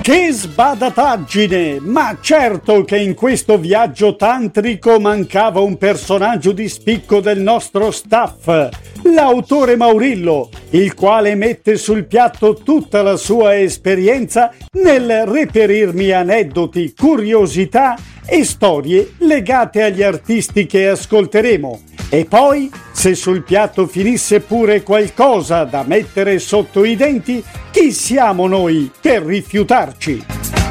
Che sbadataggine! Ma certo che in questo viaggio tantrico mancava un personaggio di spicco del nostro staff, l'autore Maurillo, il quale mette sul piatto tutta la sua esperienza nel reperirmi aneddoti, curiosità e storie legate agli artisti che ascolteremo. E poi, se sul piatto finisse pure qualcosa da mettere sotto i denti, chi siamo noi per rifiutarci?